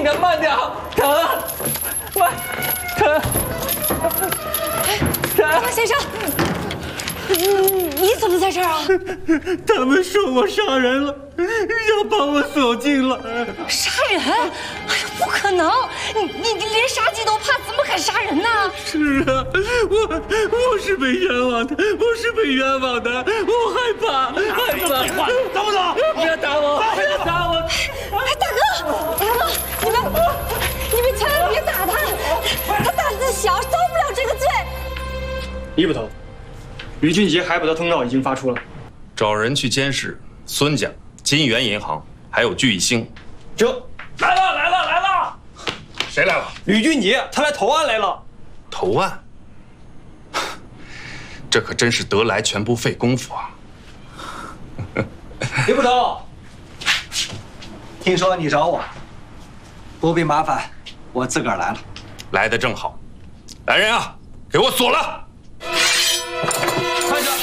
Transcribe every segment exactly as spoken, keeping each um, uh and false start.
点，慢点，疼，慢，疼，疼。 王先生，你你怎么在这儿啊？ 他们说我杀人了，要把我锁进了。 杀人？哎呀，不可能！你你你连杀鸡都怕，怎么敢杀人呢？ 是啊，我我是被冤枉的，我是被冤枉的，我害怕，害怕。走不走？不要打我！不要打我！ 哎，大哥，大哥，你们你们千万别打他，他胆子小，受不了这个罪。 李捕头，吕俊杰海捕的通告已经发出了， 找人去监视孙家、金源银行，还有聚义兴。 这来了来了来了！ 谁来了？ 吕俊杰，他来投案来了。 投案？这可真是得来全不费工夫啊！ 李捕头，听说你找我，不必麻烦，我自个儿来了。 来得正好。来人啊，给我锁了！ 快点！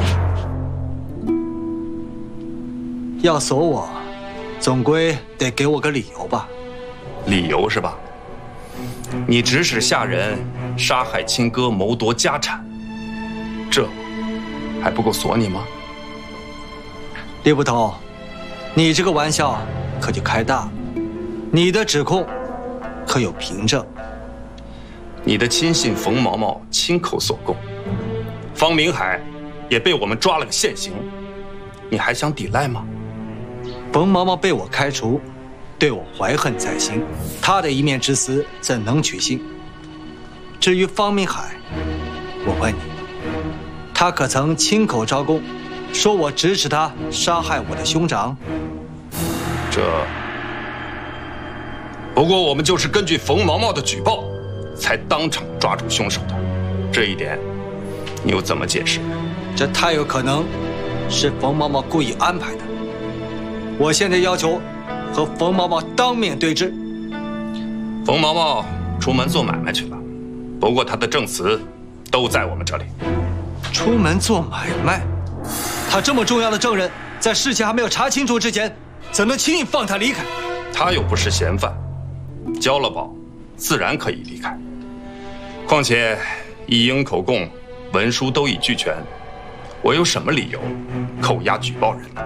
要锁我，总归得给我个理由吧？ 理由是吧？你指使下人杀害亲哥，谋夺家产，这还不够锁你吗？ 李捕头，你这个玩笑可就开大了。你的指控可有凭证？ 你的亲信冯毛毛亲口所供，方明海也被我们抓了个现行，你还想抵赖吗？ 冯毛毛被我开除，对我怀恨在心，他的一面之词怎能取信？至于方明海，我问你，他可曾亲口招供，说我指使他杀害我的兄长？ 这……不过我们就是根据冯毛毛的举报，才当场抓住凶手的，这一点你又怎么解释？ 这太有可能是冯毛毛故意安排的。我现在要求和冯毛毛当面对质。 冯毛毛出门做买卖去了，不过他的证词都在我们这里。 出门做买卖？他这么重要的证人，在事情还没有查清楚之前，怎能轻易放他离开？ 他又不是嫌犯，交了保，自然可以离开。况且一应口供、文书都已俱全，我有什么理由扣押举报人呢？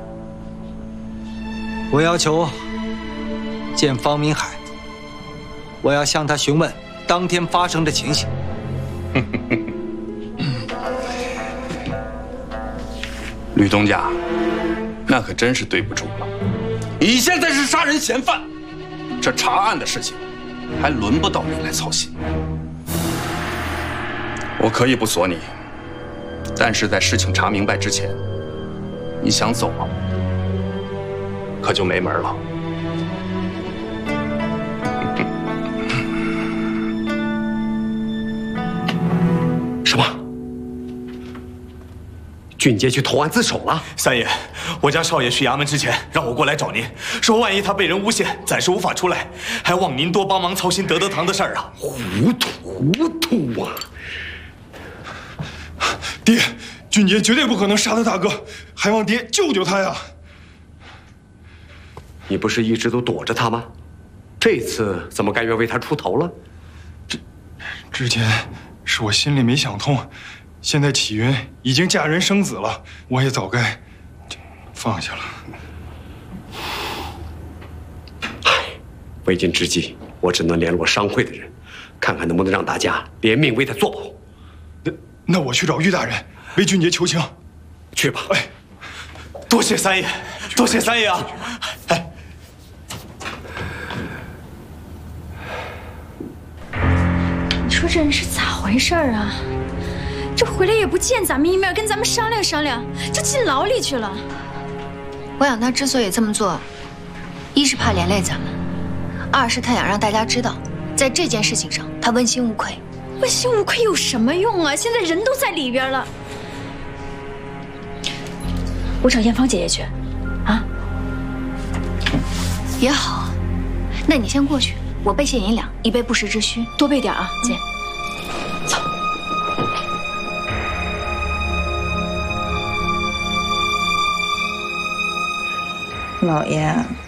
我要求见方明海，我要向他询问当天发生的情形。 吕东家，那可真是对不住了。你现在是杀人嫌犯，这查案的事情还轮不到你来操心。我可以不锁你，但是在事情查明白之前，你想走吗？可就没门了。 什么？俊杰去投案自首了？ 三爷，我家少爷去衙门之前让我过来找您，说万一他被人诬陷，暂时无法出来，还望您多帮忙操心德德堂的事儿啊。 糊涂糊涂啊！ 爹，俊杰绝对不可能杀他大哥，还望爹救救他呀！ 你不是一直都躲着他吗？这次怎么甘愿为他出头了？ 之之前是我心里没想通，现在启云已经嫁人生子了，我也早该放下了。 唉，为今之计，我只能联络商会的人，看看能不能让大家联名为他作保。 那那我去找于大人为俊杰求情。 去吧。 哎， 多谢三爷，多谢三爷啊！哎。 你说这人是咋回事啊？这回来也不见咱们一面，跟咱们商量商量，就进牢里去了。 我想他之所以这么做，一是怕连累咱们，二是他想让大家知道，在这件事情上他问心无愧。 问心无愧有什么用啊？现在人都在里边了。我找艳芳姐姐去，啊？ 也好，那你先过去，我备些银两，以备不时之需。 多备点啊，姐。走。 老爷，